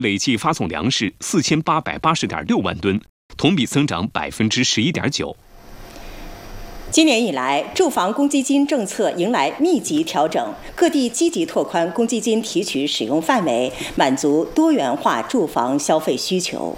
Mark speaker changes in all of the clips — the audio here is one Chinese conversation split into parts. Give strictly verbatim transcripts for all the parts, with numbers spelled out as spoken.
Speaker 1: 累计发送粮食四千八百八十点六万吨，同比增长百分之十一点九。
Speaker 2: 今年以来，住房公积金政策迎来密集调整，各地积极拓宽公积金提取使用范围，满足多元化住房消费需求。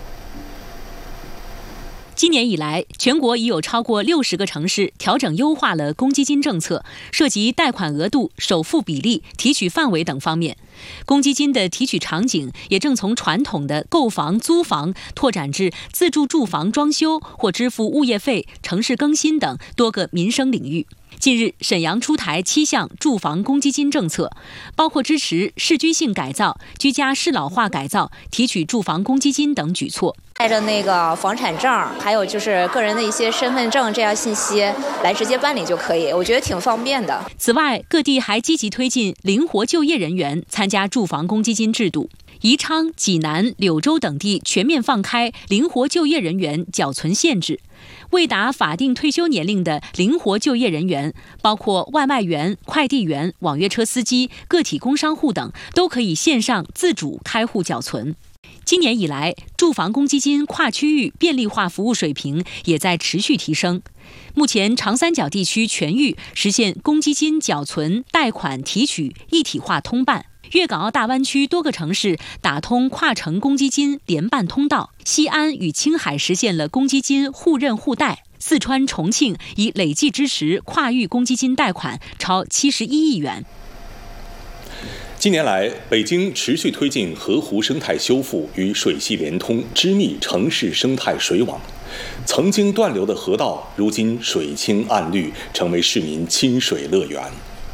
Speaker 3: 今年以来，全国已有超过六十个城市调整优化了公积金政策，涉及贷款额度、首付比例、提取范围等方面。公积金的提取场景也正从传统的购房、租房拓展至自住住房装修或支付物业费、城市更新等多个民生领域。近日，沈阳出台七项住房公积金政策，包括支持市居性改造、居家适老化改造、提取住房公积金等举措。
Speaker 4: 带着那个房产证，还有就是个人的一些身份证这样信息来直接办理就可以，我觉得挺方便的。
Speaker 3: 此外，各地还积极推进灵活就业人员参加住房公积金制度。宜昌、济南、柳州等地全面放开灵活就业人员缴存限制。未达法定退休年龄的灵活就业人员，包括外卖员、快递员、网约车司机、个体工商户等，都可以线上自主开户缴存。今年以来，住房公积金跨区域便利化服务水平也在持续提升。目前，长三角地区全域实现公积金缴存、贷款、提取一体化通办。粤港澳大湾区多个城市打通跨城公积金联办通道，西安与青海实现了公积金互认互贷，四川、重庆已累计支持跨域公积金贷款超七十一亿元。
Speaker 5: 近年来，北京持续推进河湖生态修复与水系联通，织密城市生态水网。曾经断流的河道，如今水清岸绿，成为市民亲水乐园。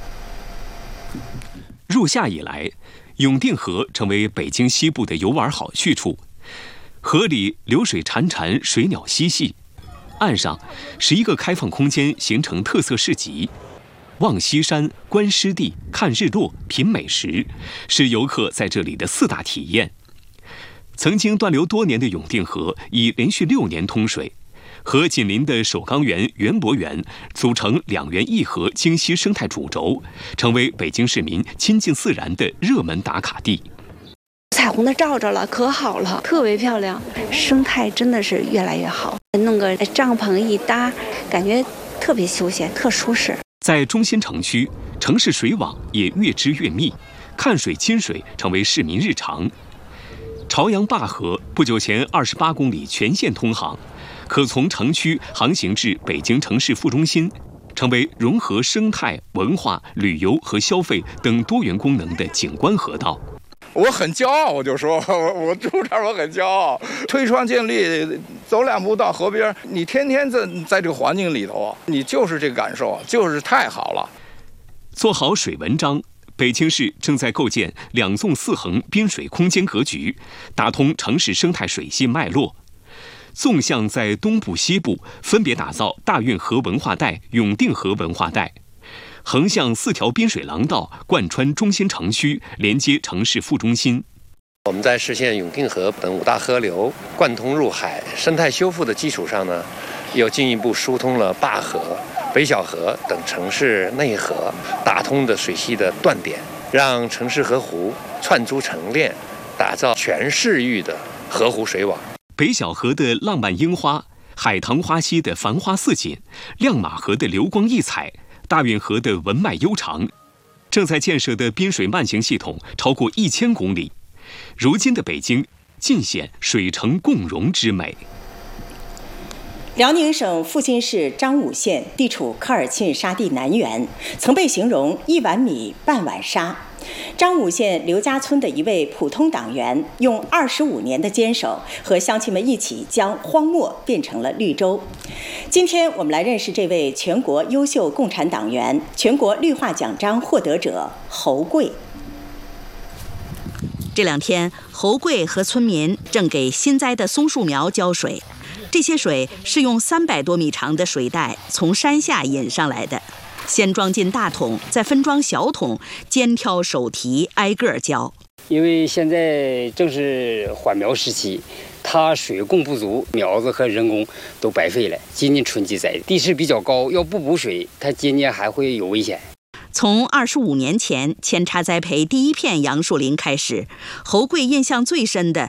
Speaker 1: 入夏以来，永定河成为北京西部的游玩好去处。河里流水潺潺，水鸟嬉戏，岸上十一个开放空间形成特色市集。望西山、观湿地、看日落、品美食，是游客在这里的四大体验。曾经断流多年的永定河已连续六年通水，和紧邻的首钢园、园博园组成两园一河京西生态主轴，成为北京市民亲近自然的热门打卡地。
Speaker 6: 彩虹的照着了，可好了，特别漂亮，生态真的是越来越好。弄个帐篷一搭，感觉特别休闲，特舒适。
Speaker 1: 在中心城区，城市水网也越织越密，看水亲水成为市民日常。朝阳灞河不久前二十八公里全线通航，可从城区航行至北京城市副中心，成为融合生态、文化、旅游和消费等多元功能的景观河道。
Speaker 7: 我很骄傲，我就说我我住这儿，我很骄傲。推窗尽力，走两步到河边，你天天在在这个环境里头，你就是这个感受，就是太好了。
Speaker 1: 做好水文章，北京市正在构建两纵四横滨水空间格局，打通城市生态水系脉络。纵向在东部、西部分别打造大运河文化带、永定河文化带。横向四条滨水廊道贯穿中心城区，连接城市副中心。
Speaker 8: 我们在实现永定河等五大河流贯通入海、生态修复的基础上呢，又进一步疏通了灞河、北小河等城市内河打通的水系的断点，让城市河湖串珠成链，打造全市域的河湖水网。
Speaker 1: 北小河的浪漫樱花，海棠花溪的繁花似锦，亮马河的流光溢彩，大运河的文脉悠长，正在建设的滨水慢行系统超过一千公里。如今的北京尽显水城共融之美。
Speaker 2: 辽宁省阜新市张武县地处科尔沁沙地南缘，曾被形容一碗米半碗沙。张武县刘家村的一位普通党员，用二十五年的坚守，和乡亲们一起将荒漠变成了绿洲。今天我们来认识这位全国优秀共产党员、全国绿化奖章获得者侯贵。
Speaker 9: 这两天，侯贵和村民正给新栽的松树苗浇水，这些水是用三百多米长的水带从山下引上来的。先装进大桶，再分装小桶，肩挑手提，挨个浇。
Speaker 10: 因为现在正是缓苗时期，它水供不足，苗子和人工都白费了。今年春季栽，地势比较高，要不补水，它今年还会有危险。
Speaker 9: 从二十五年前扦插栽培第一片杨树林开始，侯贵印象最深的